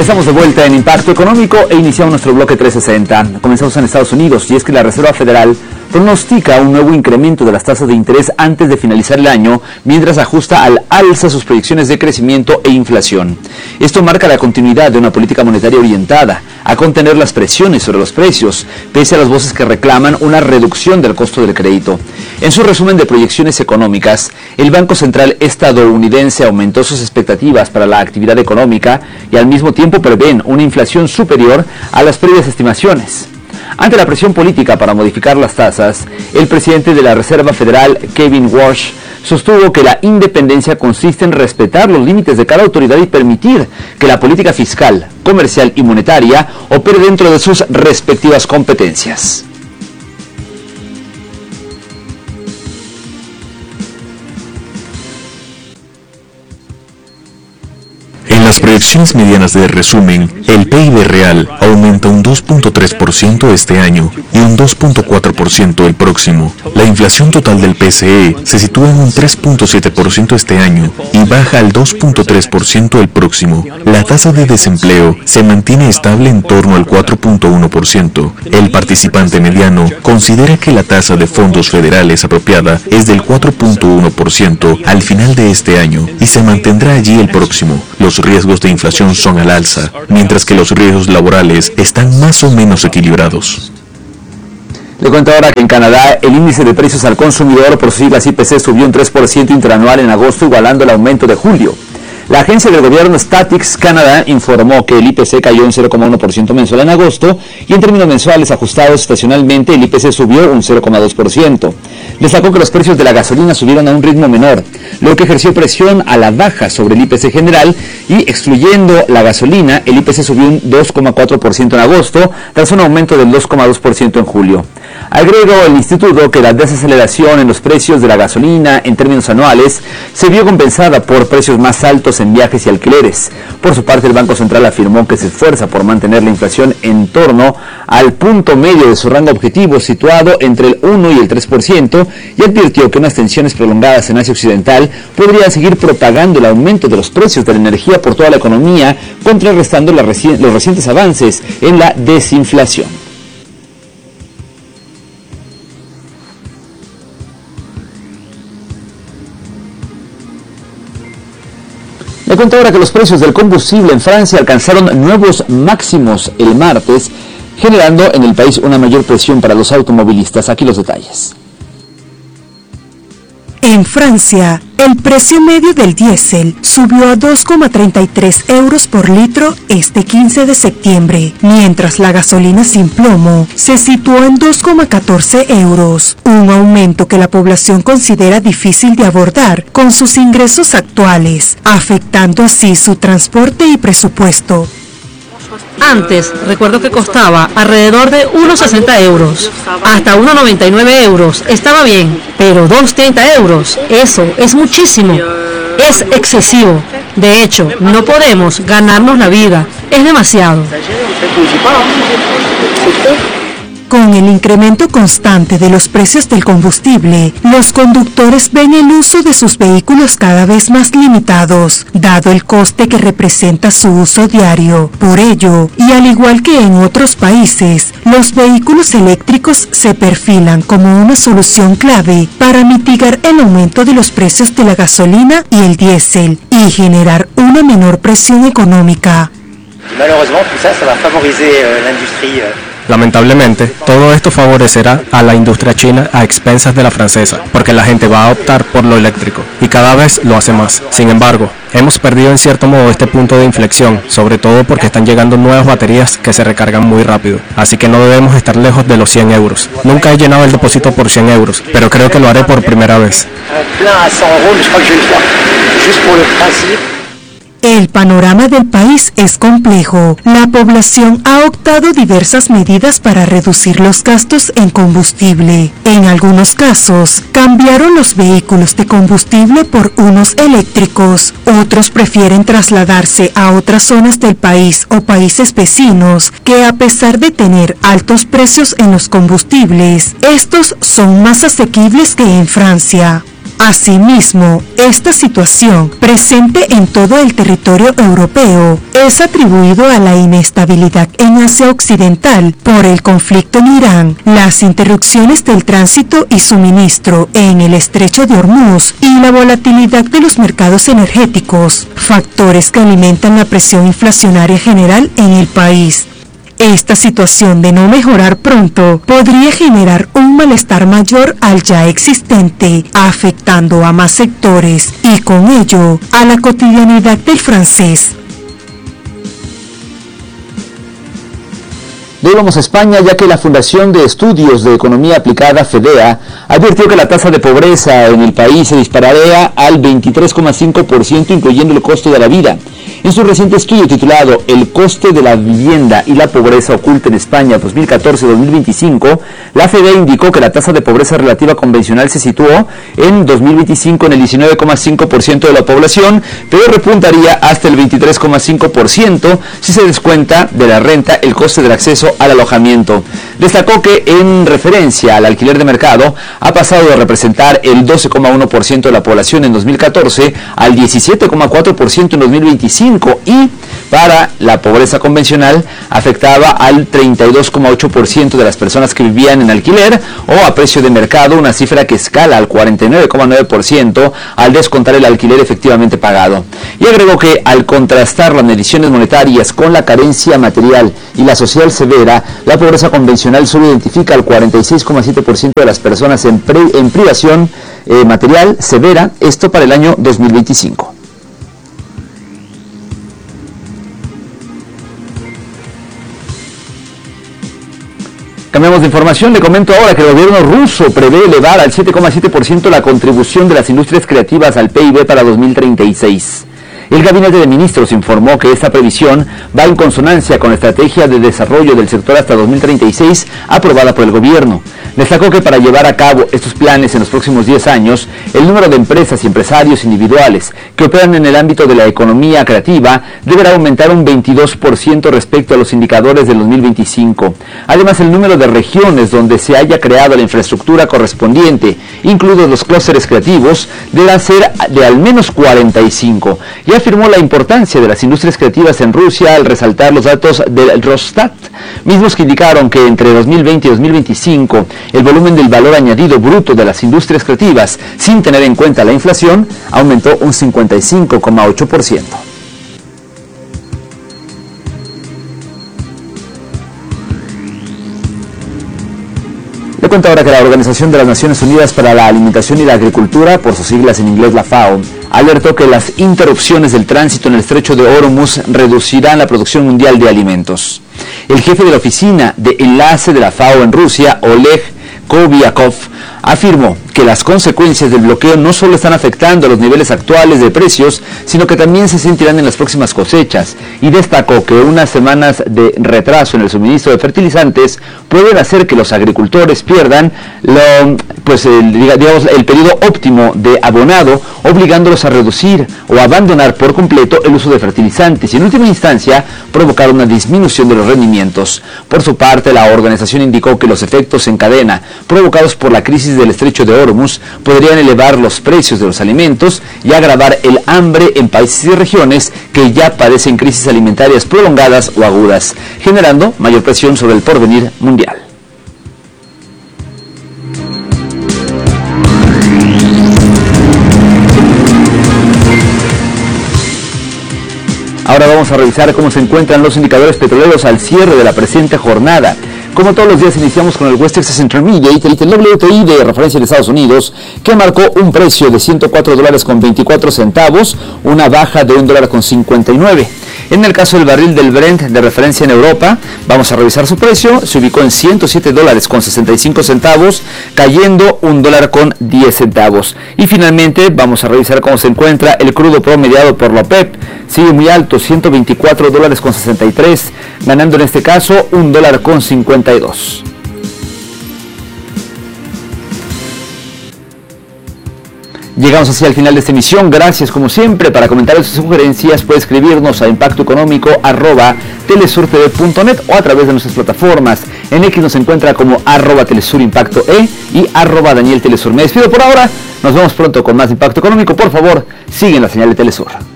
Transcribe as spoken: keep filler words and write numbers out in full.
Estamos de vuelta en Impacto Económico e iniciamos nuestro bloque trescientos sesenta. Comenzamos en Estados Unidos y es que la Reserva Federal pronostica un nuevo incremento de las tasas de interés antes de finalizar el año, mientras ajusta al alza sus proyecciones de crecimiento e inflación. Esto marca la continuidad de una política monetaria orientada a contener las presiones sobre los precios, pese a las voces que reclaman una reducción del costo del crédito. En su resumen de proyecciones económicas, el Banco Central estadounidense aumentó sus expectativas para la actividad económica y al mismo tiempo prevén una inflación superior a las previas estimaciones. Ante la presión política para modificar las tasas, el presidente de la Reserva Federal, Kevin Warsh, sostuvo que la independencia consiste en respetar los límites de cada autoridad y permitir que la política fiscal, comercial y monetaria opere dentro de sus respectivas competencias. En las proyecciones medianas de resumen, el P I B real aumenta un dos punto tres por ciento este año y un dos punto cuatro por ciento el próximo. La inflación total del P C E se sitúa en un tres punto siete por ciento este año y baja al dos punto tres por ciento el próximo. La tasa de desempleo se mantiene estable en torno al cuatro punto uno por ciento. El participante mediano considera que la tasa de fondos federales apropiada es del cuatro punto uno por ciento al final de este año y se mantendrá allí el próximo. Los riesgos de inflación son al alza, mientras que los riesgos laborales están más o menos equilibrados. Le cuento ahora que en Canadá el índice de precios al consumidor, por sus siglas I P C, subió un tres por ciento interanual en agosto, igualando el aumento de julio. La agencia del gobierno Statistics Canada informó que el I P C cayó un cero coma uno por ciento mensual en agosto y en términos mensuales ajustados estacionalmente el I P C subió un cero coma dos por ciento. Destacó que los precios de la gasolina subieron a un ritmo menor, lo que ejerció presión a la baja sobre el I P C general y, excluyendo la gasolina, el I P C subió un dos coma cuatro por ciento en agosto tras un aumento del dos coma dos por ciento en julio. Agregó el instituto que la desaceleración en los precios de la gasolina en términos anuales se vio compensada por precios más altos en viajes y alquileres. Por su parte, el Banco Central afirmó que se esfuerza por mantener la inflación en torno al punto medio de su rango objetivo, situado entre el uno y el tres por ciento, y advirtió que unas tensiones prolongadas en Asia Occidental podrían seguir propagando el aumento de los precios de la energía por toda la economía, contrarrestando la reci- los recientes avances en la desinflación. Le cuento ahora que los precios del combustible en Francia alcanzaron nuevos máximos el martes, generando en el país una mayor presión para los automovilistas. Aquí los detalles. En Francia, el precio medio del diésel subió a dos coma treinta y tres euros por litro este quince de septiembre, mientras la gasolina sin plomo se situó en dos coma catorce euros, un aumento que la población considera difícil de abordar con sus ingresos actuales, afectando así su transporte y presupuesto. Antes, recuerdo que costaba alrededor de uno sesenta euros, hasta uno noventa y nueve euros, estaba bien, pero dos treinta euros, eso es muchísimo, es excesivo. De hecho, no podemos ganarnos la vida, es demasiado. Con el incremento constante de los precios del combustible, los conductores ven el uso de sus vehículos cada vez más limitados, dado el coste que representa su uso diario. Por ello, y al igual que en otros países, los vehículos eléctricos se perfilan como una solución clave para mitigar el aumento de los precios de la gasolina y el diésel y generar una menor presión económica. Lamentablemente, todo esto favorecerá a la industria china a expensas de la francesa, porque la gente va a optar por lo eléctrico, y cada vez lo hace más. Sin embargo, hemos perdido en cierto modo este punto de inflexión, sobre todo porque están llegando nuevas baterías que se recargan muy rápido, así que no debemos estar lejos de los cien euros. Nunca he llenado el depósito por cien euros, pero creo que lo haré por primera vez. El panorama del país es complejo. La población ha optado diversas medidas para reducir los gastos en combustible. En algunos casos, cambiaron los vehículos de combustible por unos eléctricos. Otros prefieren trasladarse a otras zonas del país o países vecinos que, a pesar de tener altos precios en los combustibles, estos son más asequibles que en Francia. Asimismo, esta situación, presente en todo el territorio europeo, es atribuido a la inestabilidad en Asia Occidental por el conflicto en Irán, las interrupciones del tránsito y suministro en el estrecho de Hormuz y la volatilidad de los mercados energéticos, factores que alimentan la presión inflacionaria general en el país. Esta situación de no mejorar pronto podría generar un malestar mayor al ya existente, afectando a más sectores y con ello a la cotidianidad del francés. Volvamos a España, ya que la Fundación de Estudios de Economía Aplicada, FEDEA, advirtió que la tasa de pobreza en el país se dispararía al veintitrés coma cinco por ciento, incluyendo el costo de la vida. En su reciente estudio titulado El coste de la vivienda y la pobreza oculta en España dos mil catorce a dos mil veinticinco, la FEDEA indicó que la tasa de pobreza relativa convencional se situó en dos mil veinticinco en el diecinueve coma cinco por ciento de la población, pero repuntaría hasta el veintitrés coma cinco por ciento si se descuenta de la renta el coste del acceso al alojamiento. Destacó que en referencia al alquiler de mercado ha pasado de representar el doce coma uno por ciento de la población en dos mil catorce al diecisiete coma cuatro por ciento en dos mil veinticinco, y para la pobreza convencional afectaba al treinta y dos coma ocho por ciento de las personas que vivían en alquiler o a precio de mercado, una cifra que escala al cuarenta y nueve coma nueve por ciento al descontar el alquiler efectivamente pagado. Y agregó que al contrastar las mediciones monetarias con la carencia material y la social severa, la pobreza convencional solo identifica al cuarenta y seis coma siete por ciento de las personas en, pre, en privación eh, material severa, esto para el año dos mil veinticinco. Cambiamos de información, le comento ahora que el gobierno ruso prevé elevar al siete coma siete por ciento la contribución de las industrias creativas al P I B para dos mil treinta y seis. El Gabinete de Ministros informó que esta previsión va en consonancia con la estrategia de desarrollo del sector hasta dos mil treinta y seis aprobada por el gobierno. Destacó que para llevar a cabo estos planes en los próximos diez años, el número de empresas y empresarios individuales que operan en el ámbito de la economía creativa deberá aumentar un veintidós por ciento respecto a los indicadores del dos mil veinticinco. Además, el número de regiones donde se haya creado la infraestructura correspondiente, incluidos los clústeres creativos, deberá ser de al menos cuarenta y cinco. Y afirmó la importancia de las industrias creativas en Rusia al resaltar los datos del Rosstat, mismos que indicaron que entre dos mil veinte y dos mil veinticinco el volumen del valor añadido bruto de las industrias creativas, sin tener en cuenta la inflación, aumentó un cincuenta y cinco coma ocho por ciento. Le cuento ahora que la Organización de las Naciones Unidas para la Alimentación y la Agricultura, por sus siglas en inglés la FAO, alertó que las interrupciones del tránsito en el estrecho de Hormuz reducirán la producción mundial de alimentos. El jefe de la oficina de enlace de la FAO en Rusia, Oleg Kobiakov, afirmó que las consecuencias del bloqueo no solo están afectando a los niveles actuales de precios, sino que también se sentirán en las próximas cosechas, y destacó que unas semanas de retraso en el suministro de fertilizantes pueden hacer que los agricultores pierdan lo, pues el, digamos, el periodo óptimo de abonado, obligándolos a reducir o abandonar por completo el uso de fertilizantes y en última instancia provocar una disminución de los rendimientos. Por su parte, la organización indicó que los efectos en cadena provocados por la crisis del estrecho de Hormuz podrían elevar los precios de los alimentos y agravar el hambre en países y regiones que ya padecen crisis alimentarias prolongadas o agudas, generando mayor presión sobre el porvenir mundial. Ahora vamos a revisar cómo se encuentran los indicadores petroleros al cierre de la presente jornada. Como todos los días iniciamos con el West Texas Intermediate, el W T I de referencia de Estados Unidos, que marcó un precio de ciento cuatro dólares con veinticuatro centavos, una baja de un dólar con cincuenta y nueve. En el caso del barril del Brent de referencia en Europa, vamos a revisar su precio, se ubicó en ciento siete dólares con sesenta y cinco centavos, cayendo un dólar con diez centavos. Y finalmente vamos a revisar cómo se encuentra el crudo promediado por la OPEP, sigue muy alto, ciento veinticuatro dólares con sesenta y tres, ganando en este caso un dólar con cincuenta y dos. Llegamos así al final de esta emisión. Gracias como siempre. Para comentarios y sugerencias puede escribirnos a impactoeconómico arroba telesurtv punto net o a través de nuestras plataformas. En X nos encuentra como arroba telesurimpactoe y arroba Daniel Telesur. Me despido por ahora. Nos vemos pronto con más Impacto Económico. Por favor, sigan la señal de Telesur.